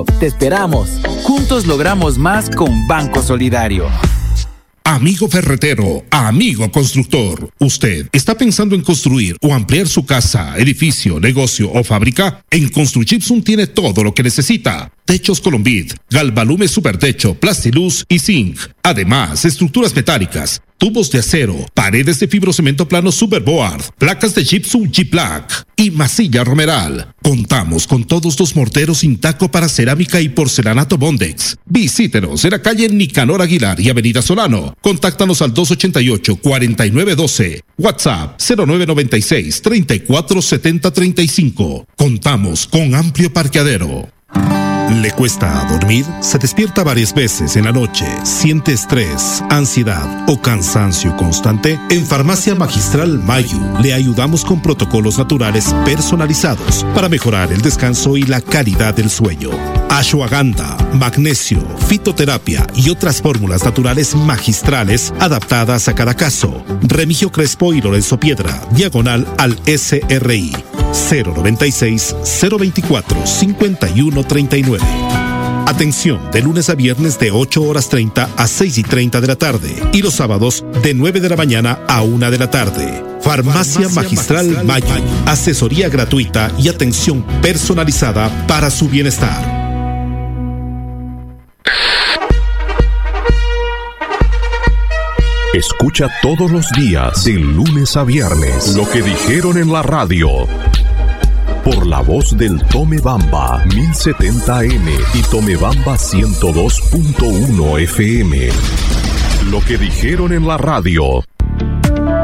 Te esperamos. Juntos logramos más con Banco Solidario. Amigo ferretero, amigo constructor, ¿usted está pensando en construir o ampliar su casa, edificio, negocio o fábrica? En Construchipsum tiene todo lo que necesita. Techos Colombit, Galvalume Supertecho, Plastiluz y Zinc. Además, estructuras metálicas, tubos de acero, paredes de fibrocemento plano Superboard, placas de Gypsum G-Plaque y masilla Romeral. Contamos con todos los morteros Intaco para cerámica y porcelanato Bondex. Visítenos en la calle Nicanor Aguilar y Avenida Solano. Contáctanos al 288-4912. WhatsApp 0996-347035. Contamos con amplio parqueadero. ¿Le cuesta dormir? ¿Se despierta varias veces en la noche? ¿Siente estrés, ansiedad o cansancio constante? En Farmacia Magistral Mayu le ayudamos con protocolos naturales personalizados para mejorar el descanso y la calidad del sueño. Ashwagandha, magnesio, fitoterapia y otras fórmulas naturales magistrales adaptadas a cada caso. Remigio Crespo y Lorenzo Piedra, diagonal al SRI. 096-024-5139. Atención, de lunes a viernes de 8:30 a 6:30 de la tarde y los sábados de 9 de la mañana a 1 de la tarde. Farmacia Magistral Mayo. Asesoría gratuita y atención personalizada para su bienestar. Escucha todos los días, de lunes a viernes, lo que dijeron en la radio. Por la voz del Tomebamba 1070M y Tomebamba 102.1 FM. Lo que dijeron en la radio.